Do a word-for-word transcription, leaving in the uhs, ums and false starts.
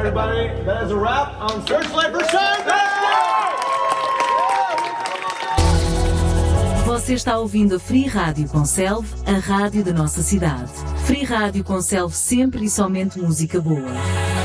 everybody. That is a wrap on Searchlight for Sunday! Você está ouvindo a Free Rádio Conselve, a rádio da nossa cidade. Free Rádio Conselve, sempre e somente música boa.